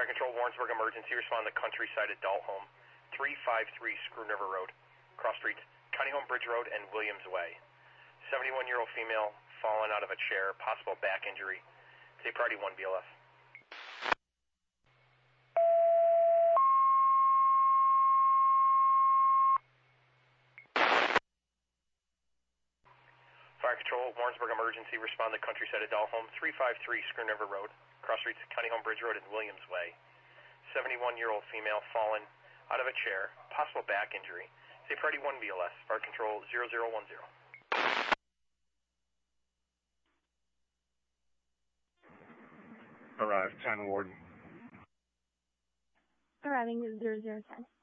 Fire Control, Warrensburg emergency. Respond to Countryside Adult Home, 353 Screw River Road, cross streets County Home Bridge Road and Williams Way. 71-year-old female fallen out of a chair, possible back injury. Say priority 1 BLS. Fire Control, Warrensburg emergency. Respond to Countryside Adult Home, 353 Screw River Road, cross streets County Home Bridge Road and Williams Way. 71-year-old female fallen out of a chair, possible back injury. Say priority 1 BLS. Fire Control 0010. Arrive, 10 Warden. Arriving at 0010.